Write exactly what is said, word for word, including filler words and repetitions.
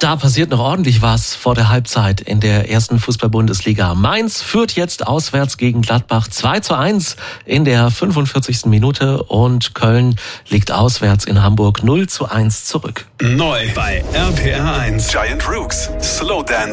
da passiert noch ordentlich was vor der Halbzeit in der ersten Fußball-Bundesliga. Mainz führt jetzt auswärts gegen Gladbach zwei zu eins in der fünfundvierzigsten Minute und Köln liegt auswärts in Hamburg null zu eins zurück. Neu bei R P R eins. Giant Rooks, Slow Dance.